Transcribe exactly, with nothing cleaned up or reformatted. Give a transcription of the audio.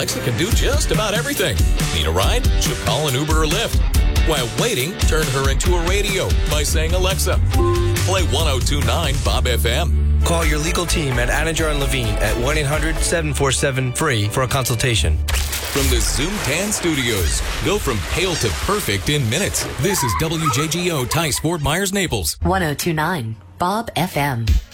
Alexa can do just about everything. Need a ride? She'll call an Uber or Lyft. While waiting, turn her into a radio by saying, Alexa, play ten twenty-nine Bob F M. Call your legal team at Anidjar and Levine at one eight hundred seven four seven free for a consultation. From the Zoom ten Studios, go from hail to perfect in minutes. This is W J G O Tice Fort Myers, Naples. ten twenty-nine Bob F M.